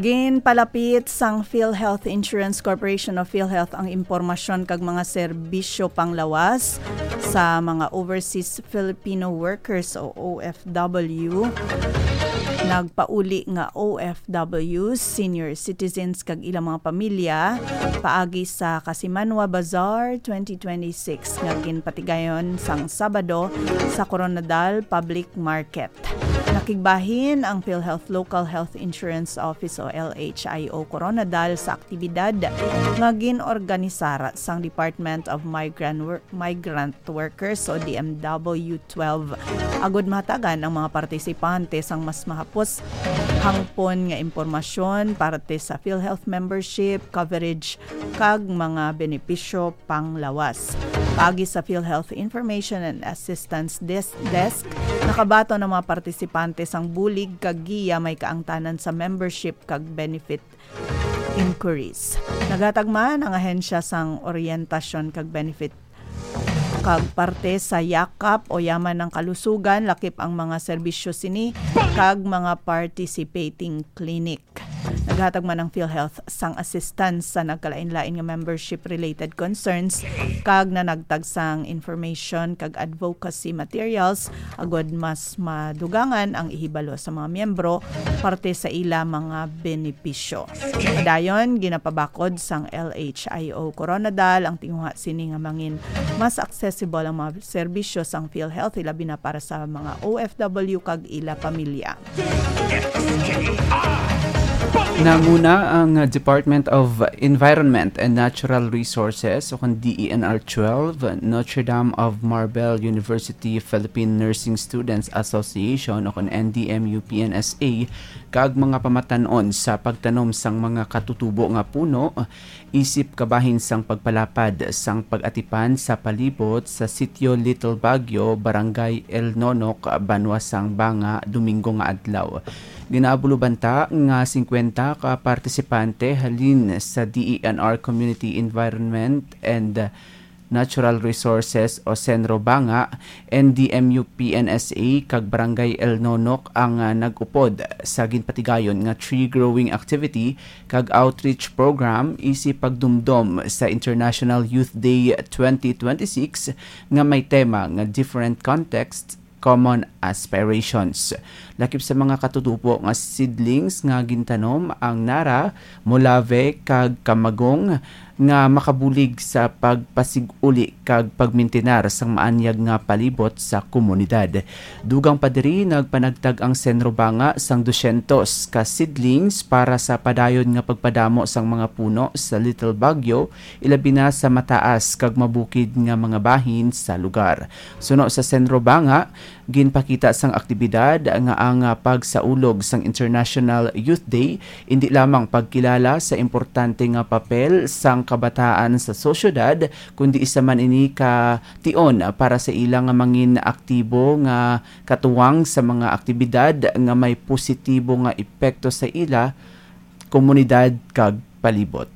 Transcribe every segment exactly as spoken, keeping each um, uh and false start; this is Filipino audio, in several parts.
Gin palapit sang PhilHealth Insurance Corporation of PhilHealth ang impormasyon kag mga serbisyo panglawas sa mga overseas Filipino workers o O F W. Nagpauli nga O F Ws, senior citizens kag ilang mga pamilya paagi sa Kasimanwa Bazaar twenty twenty-six nga ginpatigayon sang Sabado sa Coronadal Public Market. Nakigbahin ang PhilHealth Local Health Insurance Office o L H I O Coronadal sa aktibidad nga ginorganisara sang Department of Migrant Wor- Migrant Workers o D M W twelve. Agod matagan ang mga partisipante sang mas mahapos hangpon nga impormasyon parte sa PhilHealth membership, coverage kag mga benepisyo panglawas. Pagi sa PhilHealth Information and Assistance Desk, desk nakabato ng mga partisipante sang bulig kag giya may kaangtanan sa membership kag benefit inquiries. Nagatagman ang ahensya sang orientasyon kag benefit kag parte sa yakap o yaman ng kalusugan lakip ang mga serbisyo sini kag mga participating clinic. Naghatag man ang PhilHealth sang assistance sa nagkalain-lain nga membership-related concerns kag na nagtag sang information kag advocacy materials agod mas madugangan ang ihibalo sa mga miyembro parte sa ila mga benepisyo. Padayon, ginapabakod sang L H I O Coronadal ang tinguha sini nga mangin mas accessible ang mga serbisyo sang PhilHealth ilabi na para sa mga O F W kag ila pamilya. Nanguna ang Department of Environment and Natural Resources o kung D E N R twelve, Notre Dame of Marbel University Philippine Nursing Students Association o kung N D M U P N S A kag mga pamatanon sa pagtanom sang mga katutubo nga puno isip kabahin sang pagpalapad sang pag-atipan sa palibot sa sitio Little Baguio, Barangay El Nonok, Banwasang Banga, Domingo nga adlaw. Ginaabulubanta nga fifty ka partisipante halin sa D E N R Community Environment and Natural Resources o Senro Banga, N D M U P N S A kag Barangay El Nonok ang uh, nag-upod sa ginpatigayon nga tree growing activity kag outreach program isip pagdumdom sa International Youth Day twenty twenty-six nga may tema nga different contexts, common aspirations. Lakip sa mga katutupo nga seedlings nga gintanom ang nara, molave kag kamagong nga makabulig sa pagpasiguli kag pagmintinar sang maanyag nga palibot sa komunidad. Dugang padiri nagpanagtag ang Senro Banga sang two hundred ka seedlings para sa padayon nga pagpadamo sang mga puno sa Little Baguio ilabi na sa mataas kag mabukid nga mga bahin sa lugar. Suno sa Senro Banga, ginpakita sang aktibidad nga ang pagsaulog sang International Youth Day hindi lamang pagkilala sa importante nga papel sang kabataan sa sosyedad kundi isa man ini ka tion para sa ilang mangin aktibo nga katuwang sa mga aktibidad nga may positibo nga epekto sa ila komunidad kag palibot.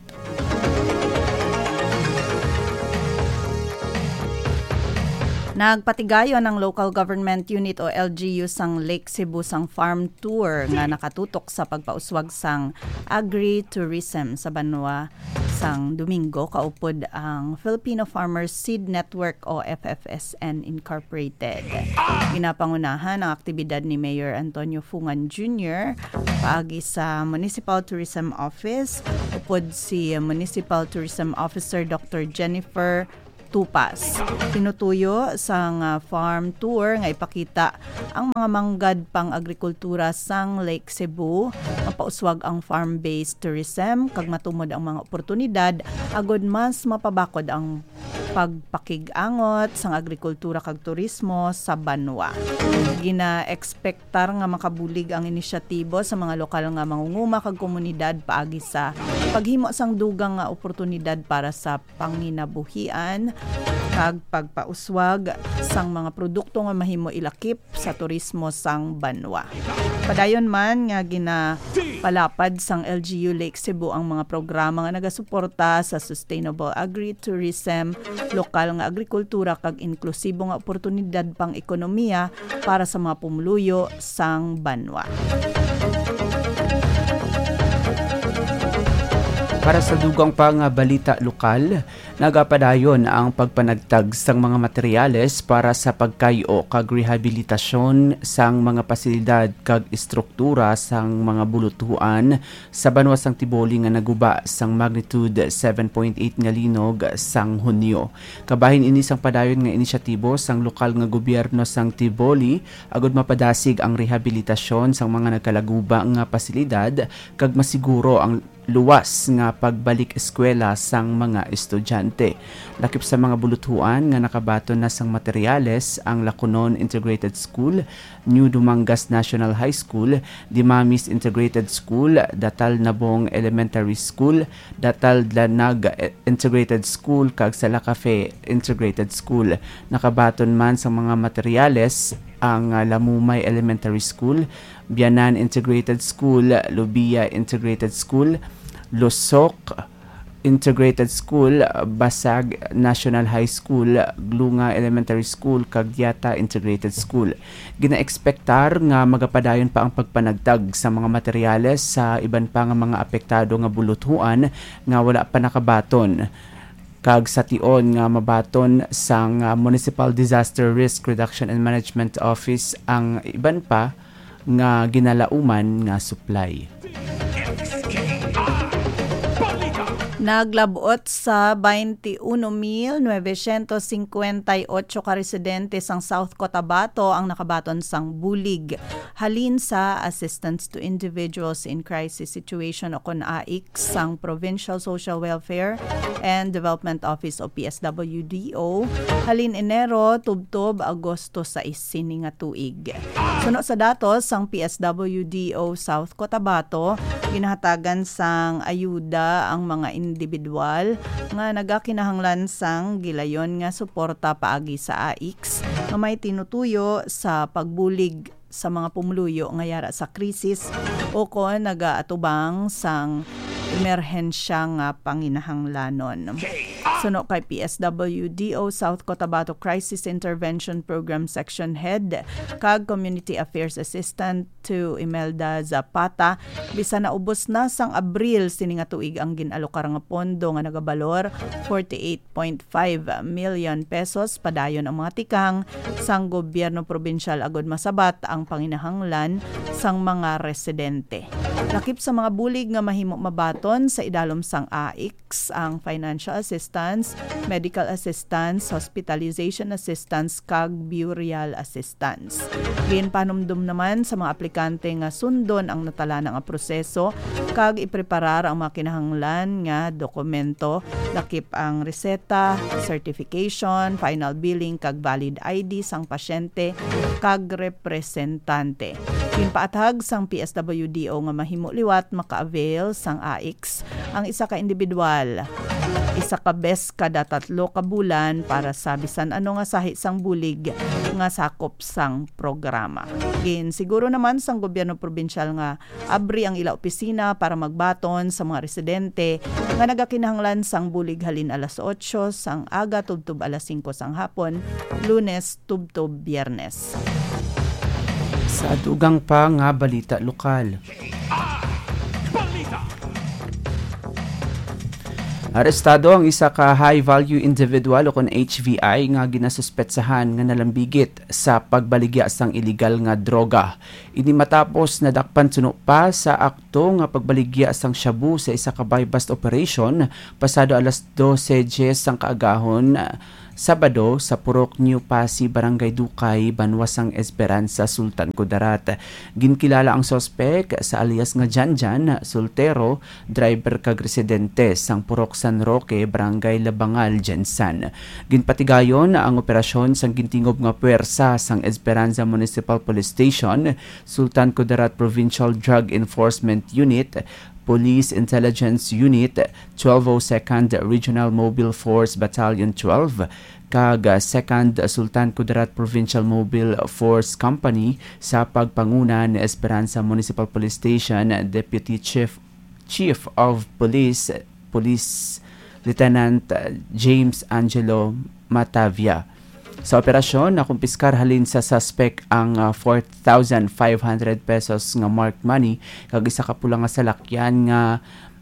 Nagpatigayon ang Local Government Unit o L G U sang Lake Cebu sang farm tour nga nakatutok sa pagpauswag sang agri-tourism sa Banwa sang Domingo. Kaupod ang Filipino Farmers Seed Network o F F S N Incorporated. Ginapangunahan ang aktibidad ni Mayor Antonio Fungan Junior paagi sa Municipal Tourism Office. Upod si Municipal Tourism Officer Doctor Jennifer Tupas. Tinutuyo sang uh, farm tour nga ipakita ang mga manggad pang agrikultura sang Lake Cebu, mapauswag ang farm-based tourism kag matumod ang mga oportunidad agod mas mapabakod ang pagpakig-angot sang agrikultura kag turismo sa Banwa. Gina-expectar nga makabulig ang inisyatibo sa mga lokal nga mangunguma kag komunidad paagi sa paghimo sang dugang nga oportunidad para sa panginabuhian kag pagpauswag sang mga produkto nga mahimo ilakip sa turismo sang Banwa. Padayon man nga ginapalapad sang L G U Lake Cebu ang mga programa nga nagasuporta sa sustainable agri-tourism, lokal nga agrikultura kag inklusibo nga oportunidad pang ekonomiya para sa mga pumuluyo sang Banwa. Para sa dugang pa nga balita lokal, nagapadayon ang pagpanagtag sang mga materyales para sa pagkayo kag rehabilitasyon sang mga pasilidad kag istruktura sang mga bulutuan sa banwa sang Tiboli nga naguba sang magnitude seven point eight nga linog sang Hunyo. Kabahin ini sang padayon nga inisyatibo sang lokal nga gobyerno sang Tiboli agud mapadasig ang rehabilitasyon sang mga nagkalaguba nga pasilidad kag masiguro ang luwas nga pagbalik eskwela sang mga estudyante. Lakip sa mga bulutuan nga nakabaton na sang materyales ang Laconon Integrated School, New Dumangas National High School, Dimamis Integrated School, Datal Nabong Elementary School, Datal Dlanag Integrated School kag Salacafe Integrated School. Nakabaton man sa mga materyales ang uh, Lamumay Elementary School, Bianan Integrated School, Lubia Integrated School, Losok Integrated School, Basag National High School, Glunga Elementary School, Kagyata Integrated School. Gina-ekspektar nga magapadayon pa ang pagpanagtag sa mga materyales sa iban pa nga mga apektado nga bulutuan nga wala pa nakabaton. Kag sa tion nga mabaton sang uh, Municipal Disaster Risk Reduction and Management Office ang iban pa nga ginalauman nga supply. Naglabot sa twenty-one thousand nine hundred fifty-eight ka residente sang South Cotabato ang nakabaton sang bulig. Halin sa Assistance to Individuals in Crisis Situation o kun A I C sang Provincial Social Welfare and Development Office o P S W D O. Halin Enero, Tubtob, Agosto sa isini nga tuig. Suno sa datos sang P S W D O South Cotabato, ginahatagan sang ayuda ang mga individual nga nagakinahanglan sang gilayon nga suporta paagi sa A I C nga may tinutuyo sa pagbulig sa mga pumuluyo nga yara sa krisis o kon nagaatubang sang emerhensya nga panginahanglanon. Suno kay P S W D O South Cotabato Crisis Intervention Program Section Head kag Community Affairs Assistant to Imelda Zapata, bisan na ubos na sang Abril sini nga tuig ang ginalokar nga pondo nga nagabalor forty-eight point five million pesos padayon ang mga tikang sang gobyerno probinsyal agud masabat ang panginahanglan sang mga residente. Lakip sa mga bulig nga mahimo mabaton sa idalom sang A I C ang financial assistance, medical assistance, hospitalization assistance kag burial assistance. Gin panumdum naman sa mga aplikante nga sundon ang natala nga proseso kag ipreparar ang mga kinahanglan nga dokumento, lakip ang reseta, certification, final billing kag valid I D sang pasyente kag representante. Pinpaathag sang P S W D O nga mahimo liwat maka-avail sang A I C ang isa ka individual, isa ka bes kada tatlo ka bulan para sa bisan ano nga sahi sang bulig nga sakop sang programa. Gin siguro naman sang gobyerno probinsyal nga abri ang ila opisina para magbaton sa mga residente nga nagakinahanglan sang bulig halin alas eight sang aga tubtob alas five sang hapon, Lunes tubtob Biyernes. Sa dugang pa nga balita lokal. Arestado ang isa ka high-value individual o kon H V I nga ginasuspetsahan nga nalambigit sa pagbaligya sang illegal nga droga. Ini matapos nadakpan suno pa sa akto nga pagbaligya sang shabu sa isa ka buy-bust operation pasado alas twelve sang kaagahon Sabado sa Purok New Pasig, Barangay Dukay, Banwasang Esperanza, Sultan Kudarat. Ginkilala ang sospek sa alias nga Janjan, soltero, driver kag residente sang Purok San Roque, Barangay Labangal, Jensan. Ginpatigayon ang operasyon sang gintingob nga puwersa sang Esperanza Municipal Police Station, Sultan Kudarat Provincial Drug Enforcement Unit, Police Intelligence Unit, twelve oh second Regional Mobile Force Battalion twelve, kag second Sultan Kudarat Provincial Mobile Force Company sa pagpanguna ni Esperanza Municipal Police Station Deputy Chief Chief of Police Police Lieutenant James Angelo Matavia. Sa operasyon, nakumpiskar halin sa suspect ang uh, four thousand five hundred pesos nga marked money kag isa ka pula nga salakyan nga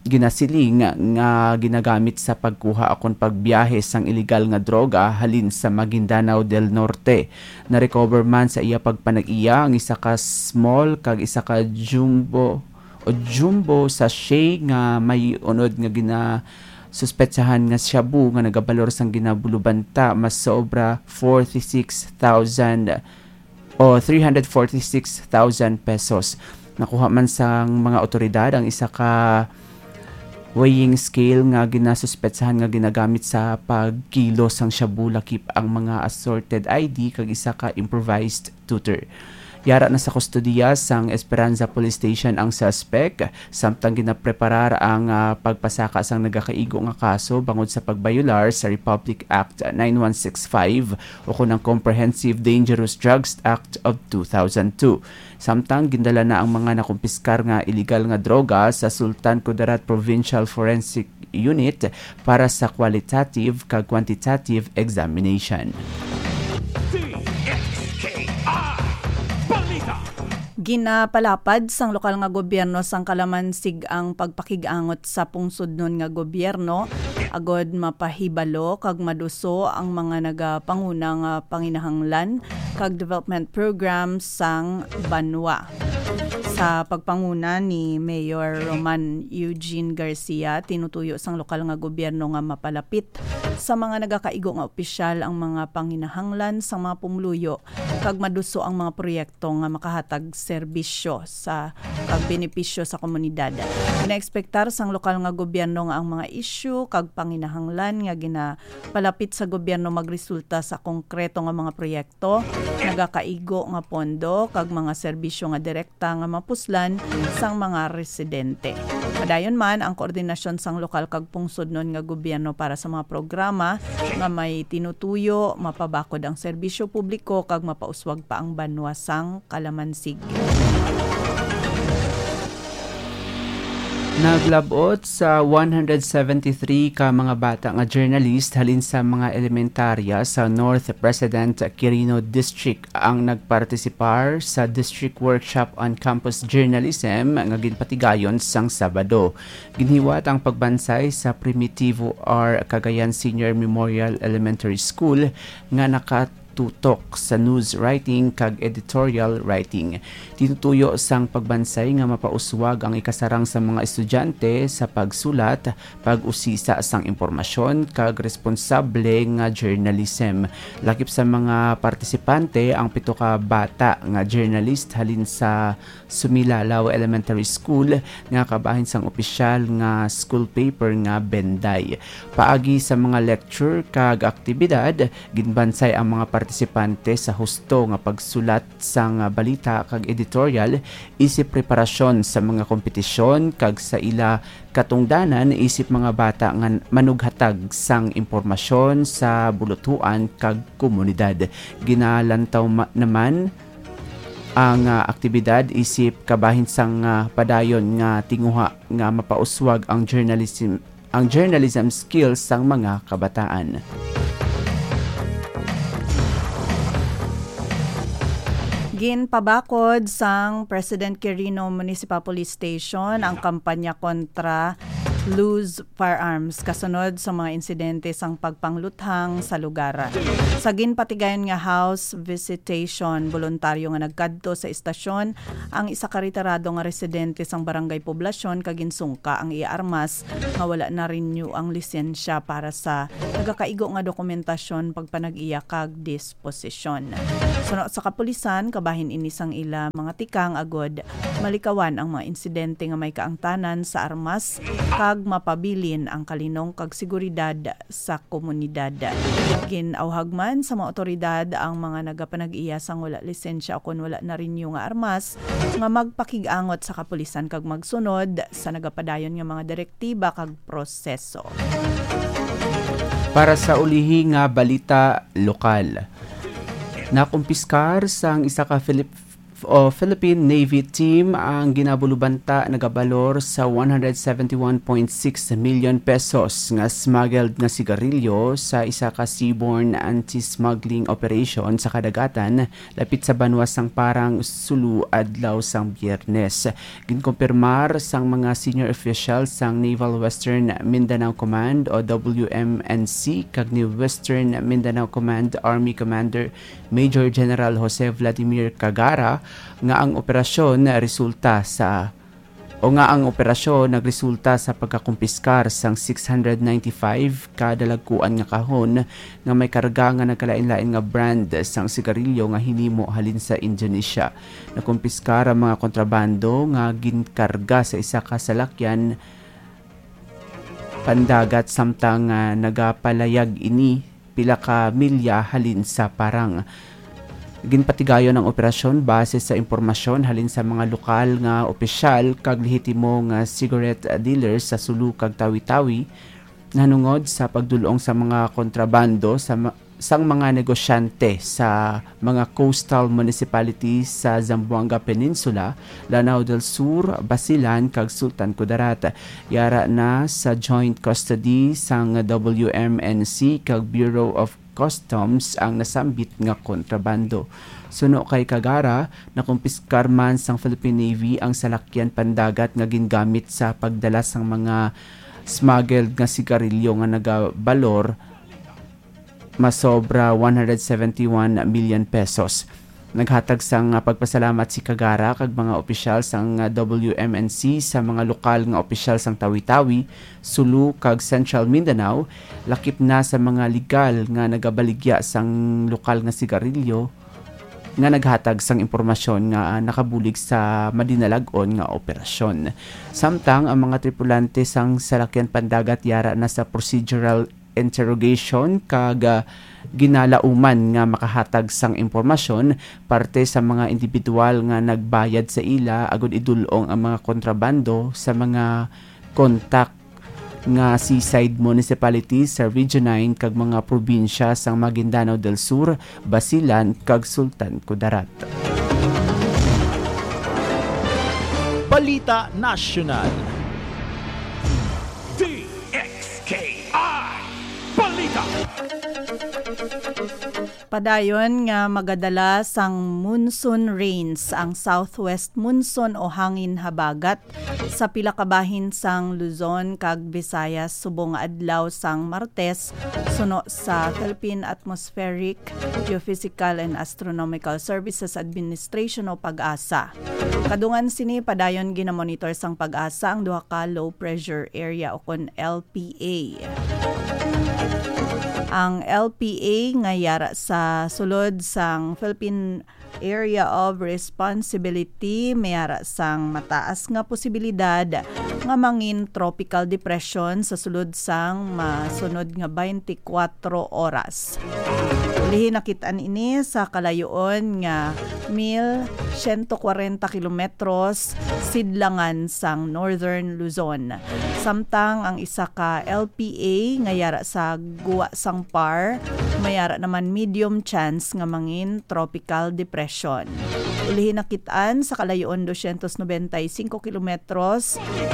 ginasiling nga ginagamit sa pagkuha akon pagbiyahe sang illegal nga droga halin sa Maguindanao del Norte. Na-recover man sa iya pagpanag-iya ang isa ka small kag isa ka jumbo o jumbo sachet nga may unod nga gina suspetsahan nga shabu nga nagabalor sang ginabulubanta mas sobra forty-six thousand o three hundred forty-six thousand pesos. Nakuha man sang mga otoridad ang isa ka weighing scale nga ginasuspetsahan nga ginagamit sa pagkilo sang shabu lakip ang mga assorted I D kag isa ka improvised tutor. Yara na sa kustodiya sang Esperanza Police Station ang suspect samtang ginapreparar ang uh, pagpasaka sang nagakaigo nga kaso bangod sa pagbayular sa Republic Act ninety-one sixty-five o kunang Comprehensive Dangerous Drugs Act of two thousand two. Samtang gindala na ang mga nakumpiskar nga illegal nga droga sa Sultan Kudarat Provincial Forensic Unit para sa qualitative kag quantitative examination. Ginapalapad sang lokal nga gobyerno sang Kalamansig ang pagpakigangot sa pungsodnon nga gobyerno agod mapahibalo kag maduso ang mga nagapanguna nga panginahanglan kag development program sang banwa. Sa pagpanguna ni Mayor Roman Eugene Garcia, tinutuyo sang lokal nga gobyerno nga mapalapit sa mga nagakaigo nga opisyal ang mga panginahanglan sa mga pumuluyo kag maduso ang mga proyekto nga makahatag serbisyo sa kag benepisyo sa komunidad. Inaekspektar sang lokal nga gobyerno nga ang mga isyu kag panginahanglan nga ginapalapit sa gobyerno magresulta sa konkreto nga mga proyekto, nagakaigo nga pondo kag mga serbisyo nga direkta nga mapuslan sang mga residente. Padayon man ang koordinasyon sang lokal kag pungsodnon nga gobyerno para sa mga programa nga may tinutuyo mapabakod ang serbisyo publiko kag mapauswag pa ang banwa sang Kalamansig. Naglabot sa one hundred seventy-three ka mga bata nga journalist halin sa mga elementarya sa North President Quirino District ang nagpartisipar sa District Workshop on Campus Journalism nga ginpatigayon sang Sabado. Ginhiwat ang pagbansay sa Primitivo R. Cagayan Senior Memorial Elementary School nga nakat tutok sa news writing kag editorial writing. Tinutuyo sang pagbansay nga mapauswag ang ikasarang sa mga estudyante sa pagsulat, pag-usisa sang impormasyon kag responsable nga journalism. Lakip sa mga partisipante ang pito ka bata nga journalist halin sa Sumilalaw Elementary School nga kabahin sang opisyal nga school paper nga Benday. Paagi sa mga lecture kag aktibidad, ginbansay ang mga partisipante sa husto nga pagsulat sang balita kag editorial, isip preparasyon sa mga kompetisyon kag sa ila katungdanan isip mga bata nga manughatag sang impormasyon sa bulutuan kag komunidad. Ginalantaw ma- naman ang uh, aktibidad isip kabahin sang uh, padayon nga tinguha nga mapauswag ang journalism ang journalism skills sang mga kabataan. Ginpabakod sang President Quirino Municipal Police Station ang kampanya kontra loose firearms kasunod sa mga insidente sang pagpangluthang sa lugar. Sa ginpatigayon nga house visitation, voluntaryo nga nagkadto sa istasyon ang isa ka retirado nga residente sang barangay poblasyon kag ginsungka ang iya armas nga wala na renew ang lisensya para sa nagakaigo nga dokumentasyon pagpanag-iya kag disposisyon. Sunod sa kapulisan, kabahin ini sang ila mga tikang agod malikawan ang mga insidente nga may kaangtanan sa armas kag mapabilin ang kalinong kag seguridad sa komunidad. Ginauhag man sa mga otoridad ang mga nagapanag-iya sang wala lisensya o kun wala na renew nga armas nga magpakig-angot sa kapulisan kag magsunod sa nagapadayon nga mga direktiba kag proseso. Para sa ulihi nga balita lokal, nakumpiskar sang isa ka Philip o Philippine Navy team ang ginabulubanta nagabalor sa one hundred seventy-one point six million pesos nga smuggled nga sigarilyo sa isa ka seaborne anti-smuggling operation sa kadagatan lapit sa banwa sang parang Sulu adlaw sang Biyernes. Ginkumpirmar sang mga senior officials sang Naval Western Mindanao Command o W M N C kag ni Western Mindanao Command Army Commander Major General Jose Vladimir Cagara nga ang operasyon na resulta sa o nga ang operasyon nagresulta sa pagkakumpiskar sang six hundred ninety-five kadalagkuan nga kahon nga may karga nga nagkalain-lain nga brand sang sigarilyo nga hinimo halin sa Indonesia. Nakumpiskar ang mga kontrabando nga ginkarga sa isa ka salakyan pandagat samtang uh, nagapalayag ini pila ka milya halin sa parang. Ginpatigayon ang operasyon base sa impormasyon halin sa mga lokal nga opisyal kag lehitimo nga cigarette dealers sa Sulu kag Tawi-Tawi nanungod sa pagdulong sa mga kontrabando sa ma- sang mga negosyante sa mga coastal municipalities sa Zamboanga Peninsula, Lanao del Sur, Basilan kag Sultan Kudarat. Yara na sa joint custody sang W M N C kag Bureau of Customs ang nasambit nga kontrabando. Suno kay Cagara, nakumpiskar man sang Philippine Navy ang salakyan pandagat nga gingamit sa pagdala sang mga smuggled nga sigarilyo nga nagabalor masobra one hundred seventy-one million pesos. Naghatag sang pagpasalamat si Cagara kag mga opisyal sang W M N C sa mga lokal nga opisyal sang Tawi-Tawi, Sulu kag Central Mindanao, lakip na sa mga legal nga nagabaligya sang lokal nga sigarilyo nga naghatag sang impormasyon nga nakabulig sa madinalag-on nga operasyon. Samtang ang mga tripulante sang salakyan pandagat yara na sa procedural interrogation kag uh, ginalauman nga makahatag sang impormasyon parte sa mga individual nga nagbayad sa ila agud idulong ang mga kontrabando sa mga kontak nga seaside municipalities sa Region nine kag mga probinsya sang Maguindanao del Sur, Basilan kag Sultan Kudarat. Balita Nasyonal. Padayon nga magadala sang monsoon rains ang southwest monsoon o hangin habagat sa pila ka bahin sang Luzon kag Visayas subong adlaw sang Martes suno sa Philippine Atmospheric, Geophysical and Astronomical Services Administration o Pag-asa. Kadungan sini padayon ginamonitor sang Pag-asa ang duha ka low pressure area o kon L P A. Ang L P A nga yara sa sulod sang Philippine Area of Responsibility mayara sang mataas nga posibilidad nga mangin tropical depression sa sulod sang masunod nga twenty-four oras. Lihi nakitaan ini sa kalayoon nga one thousand one hundred forty kilometros sidlangan sang Northern Luzon. Samtang ang isa ka L P A nga yara sa guwa sang Par, mayara naman medium chance nga mangin tropical depression. Ulihin nakitaan sa kalayoon two hundred ninety-five kilometros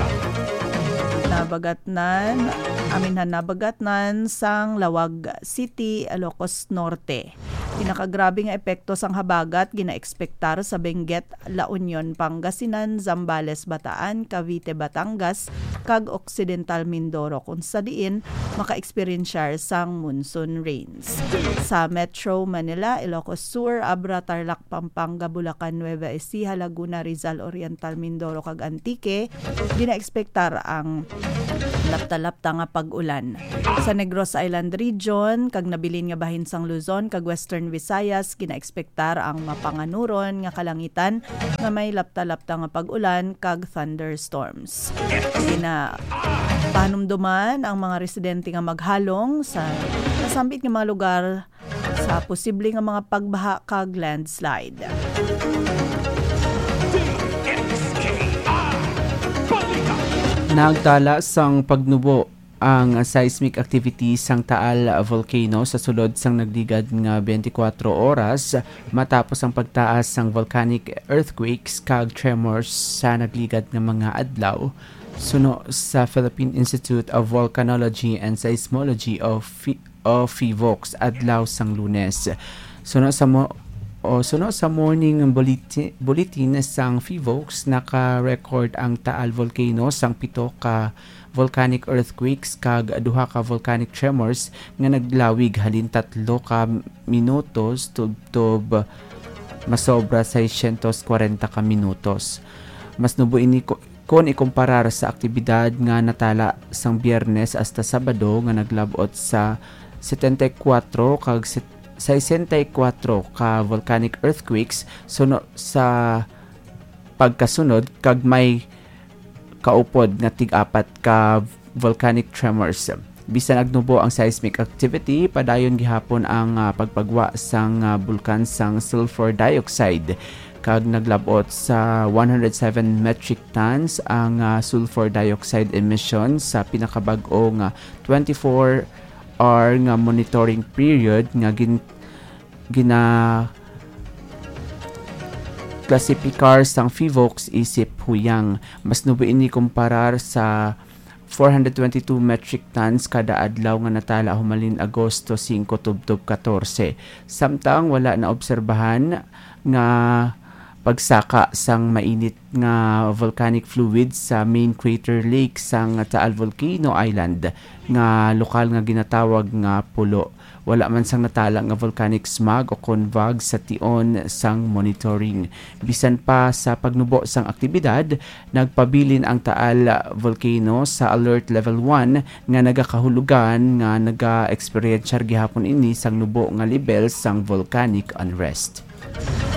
nabagatnan, aminhan nabagatnan sang Lawag City, Ilocos Norte. Pinakagrabe nga epekto sang habagat ginaekspektar sa Benguet, La Union, Pangasinan, Zambales, Bataan, Cavite, Batangas, kag Occidental Mindoro kung sa diin maka-experiensyar sang monsoon rains. Sa Metro Manila, Ilocos Sur, Abra, Tarlac, Pampanga, Bulacan, Nueva Ecija, Laguna, Rizal, Oriental, Mindoro, kag Antique, ginaekspektar ang lapta-lapta nga pag-ulan. Sa Negros Island Region, kag nabilin nga bahin sang Luzon, kag Western Visayas, ginaekspektar ang mapanganuron nga kalangitan nga may lapta-lapta nga pag-ulan kag thunderstorms. Gina panumduman ang mga residente nga maghalong sa nasambit nga mga lugar sa posible nga mga pagbaha kag landslide. Nagdala sang pagnubo ang seismic activity sang Taal Volcano sa sulod sang nagligad nga twenty-four oras matapos ang pagtaas sang volcanic earthquakes kag tremors sa nagligad nga mga adlaw. Suno sa Philippine Institute of Volcanology and Seismology of F- o FIVOX adlaw sang Lunes. Suno sa mo o suno sa morning bulletin, bulletin sang FIVOX naka-record ang Taal Volcano sang pito ka volcanic earthquakes kag duha ka volcanic tremors nga naglawig halin tatlo ka minutos tubtob masobra six forty ka minutos. Mas nubo ini ko kung ikumparar sa aktibidad nga natala sang Biyernes hasta Sabado nga naglabot sa seventy-four kag sixty-four ka volcanic earthquakes suno sa pagkasunod kag may kaupod nga tig-apat ka volcanic tremors. Bisan agnubo ang seismic activity, padayon gihapon ang uh, pagpagwa sang uh, bulkan sang sulfur dioxide kag naglabot sa one hundred seven metric tons ang uh, sulfur dioxide emission sa pinakabag-o nga twenty-four hour nga monitoring period nga gin, gina klasipikar sang FIVOX isip huyang. Mas nubo ini kumparar sa four hundred twenty-two metric tons kada adlaw nga natala humalin Agosto five tubtob fourteen. Samtang wala na obserbahan nga pagsaka sang mainit nga volcanic fluid sa main crater lake sang Taal Volcano Island nga lokal nga ginatawag nga pulo. Wala man sang natala nga volcanic smog o convog sa tion sang monitoring. Bisan pa sa pagnubo sang aktibidad, nagpabilin ang Taal Volcano sa alert level one nga nagakahulugan nga naga-experience gihapon ini sang nubo nga level sang volcanic unrest.